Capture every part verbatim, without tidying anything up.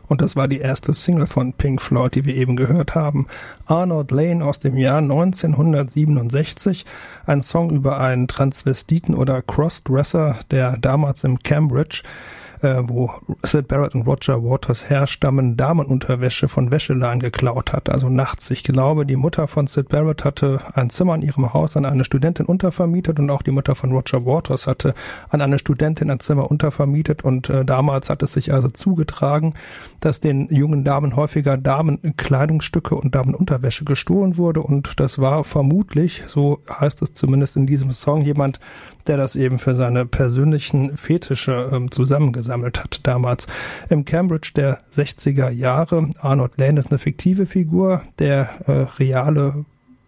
Und das war die erste Single von Pink Floyd, die wir eben gehört haben. Arnold Lane aus dem Jahr neunzehnhundertsiebenundsechzig. Ein Song über einen Transvestiten oder Crossdresser, der damals im Cambridge, äh, wo Syd Barrett und Roger Waters herstammen, Damenunterwäsche von Wäscheleien geklaut hat. Also nachts. Ich glaube, die Mutter von Syd Barrett hatte ein Zimmer in ihrem Haus an eine Studentin untervermietet und auch die Mutter von Roger Waters hatte an eine Studentin ein Zimmer untervermietet und äh, damals hat es sich also zugetragen, dass den jungen Damen häufiger Damenkleidungsstücke und Damenunterwäsche gestohlen wurde und das war vermutlich, so heißt es zumindest in diesem Song, jemand, der das eben für seine persönlichen Fetische ähm, zusammengesammelt hat damals. Im Cambridge der sechziger Jahre, Arnold Lane ist eine fiktive Figur, der äh, reale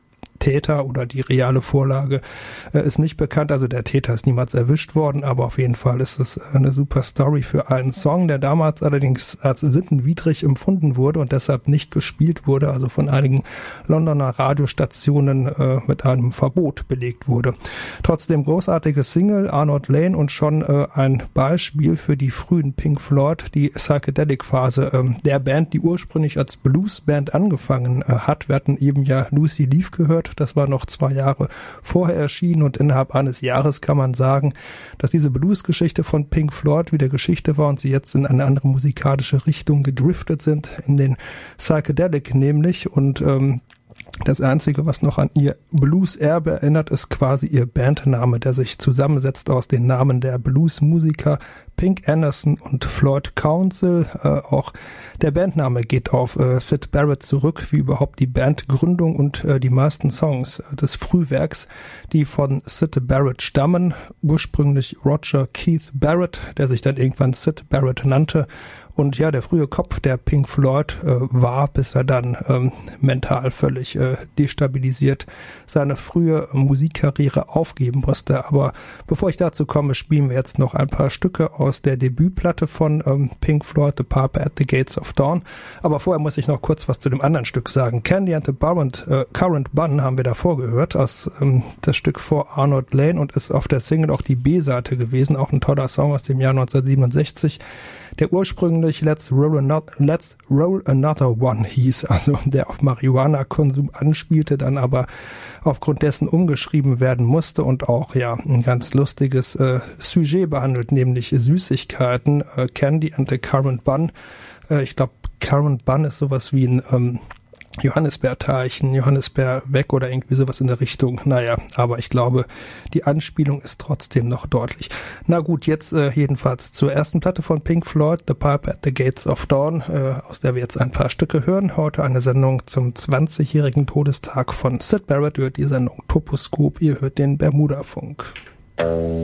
Täter oder die reale Vorlage äh, ist nicht bekannt, also der Täter ist niemals erwischt worden, aber auf jeden Fall ist es eine super Story für einen Song, der damals allerdings als sittenwidrig empfunden wurde und deshalb nicht gespielt wurde, also von einigen Londoner Radiostationen äh, mit einem Verbot belegt wurde. Trotzdem großartige Single, Arnold Lane und schon äh, ein Beispiel für die frühen Pink Floyd, die Psychedelic-Phase äh, der Band, die ursprünglich als Bluesband angefangen äh, hat. Wir hatten eben ja Lucy Leaf gehört, das war noch zwei Jahre vorher erschienen und innerhalb eines Jahres kann man sagen, dass diese Blues-Geschichte von Pink Floyd wieder Geschichte war und sie jetzt in eine andere musikalische Richtung gedriftet sind, in den Psychedelic nämlich und ähm, das Einzige, was noch an ihr Blues-Erbe erinnert, ist quasi ihr Bandname, der sich zusammensetzt aus den Namen der Blues-Musiker Pink Anderson und Floyd Council. Äh, auch der Bandname geht auf äh, Syd Barrett zurück, wie überhaupt die Bandgründung und äh, die meisten Songs des Frühwerks, die von Syd Barrett stammen. Ursprünglich Roger Keith Barrett, der sich dann irgendwann Syd Barrett nannte. Und ja, der frühe Kopf der Pink Floyd äh, war, bis er dann ähm, mental völlig äh, destabilisiert seine frühe Musikkarriere aufgeben musste. Aber bevor ich dazu komme, spielen wir jetzt noch ein paar Stücke aus der Debütplatte von ähm, Pink Floyd, The Piper at the Gates of Dawn. Aber vorher muss ich noch kurz was zu dem anderen Stück sagen. Candy and the Current, äh, Current Bun haben wir davor gehört, aus ähm, das Stück vor Arnold Lane und ist auf der Single auch die B-Seite gewesen. Auch ein toller Song aus dem Jahr neunzehnhundertsiebenundsechzig. Der ursprünglich Let's Roll, Another, Let's Roll Another One hieß, also der auf Marihuana-Konsum anspielte, dann aber aufgrund dessen umgeschrieben werden musste und auch ja ein ganz lustiges äh, Sujet behandelt, nämlich Süßigkeiten, äh, Candy and the Currant Bun. Äh, ich glaube, Currant Bun ist sowas wie ein ähm, Johannisbeerteilchen, Johannisbeer weg oder irgendwie sowas in der Richtung. Naja, aber ich glaube, die Anspielung ist trotzdem noch deutlich. Na gut, jetzt äh, jedenfalls zur ersten Platte von Pink Floyd, The Piper at the Gates of Dawn, äh, aus der wir jetzt ein paar Stücke hören. Heute eine Sendung zum zwanzigjährigen Todestag von Syd Barrett. Ihr hört die Sendung Toposkop, ihr hört den Bermuda-Funk. Oh.